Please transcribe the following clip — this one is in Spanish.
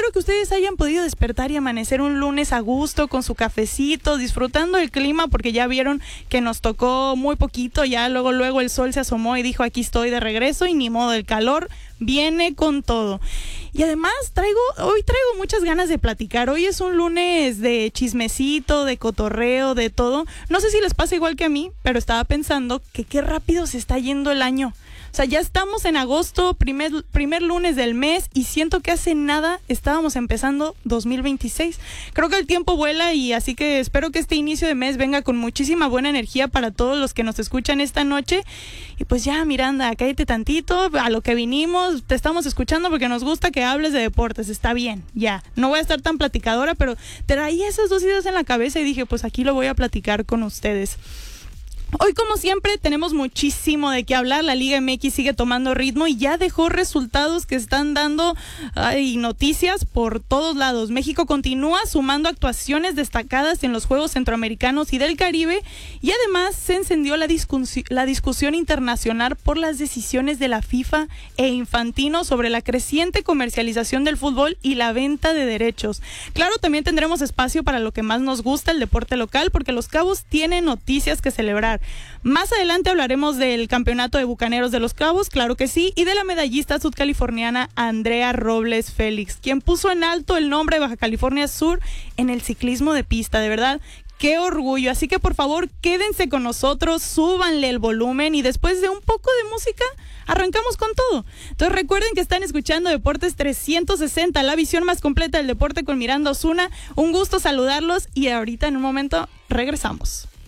espero que ustedes hayan podido despertar y amanecer un lunes a gusto con su cafecito, disfrutando el clima, porque ya vieron que nos tocó muy poquito, ya luego el sol se asomó y dijo aquí estoy de regreso y ni modo, el calor viene con todo. Y además hoy traigo muchas ganas de platicar. Hoy es un lunes de chismecito, de cotorreo, de todo. No sé si les pasa igual que a mí, pero estaba pensando que qué rápido se está yendo el año. O sea, ya estamos en agosto, primer lunes del mes, y siento que hace nada estábamos empezando 2026. Creo que el tiempo vuela, y así que espero que este inicio de mes venga con muchísima buena energía para todos los que nos escuchan esta noche. Y pues ya, Miranda, cállate tantito, a lo que vinimos, te estamos escuchando porque nos gusta que hables de deportes, está bien, ya. No voy a estar tan platicadora, pero traía esas dos ideas en la cabeza y dije, pues aquí lo voy a platicar con ustedes. Hoy, como siempre, tenemos muchísimo de qué hablar. La Liga MX sigue tomando ritmo y ya dejó resultados que están dando noticias por todos lados. México continúa sumando actuaciones destacadas en los Juegos Centroamericanos y del Caribe, y además se encendió la discusión internacional por las decisiones de la FIFA e Infantino sobre la creciente comercialización del fútbol y la venta de derechos. Claro, también tendremos espacio para lo que más nos gusta, el deporte local, porque Los Cabos tienen noticias que celebrar. Más adelante hablaremos del campeonato de Bucaneros de Los Cabos, claro que sí, y de la medallista sudcaliforniana Andrea Robles Félix, quien puso en alto el nombre de Baja California Sur en el ciclismo de pista. De verdad, qué orgullo. Así que por favor, quédense con nosotros, súbanle el volumen, y después de un poco de música arrancamos con todo. Entonces recuerden que están escuchando Deportes 360, la visión más completa del deporte con Miranda Osuna. Un gusto saludarlos, y ahorita en un momento regresamos.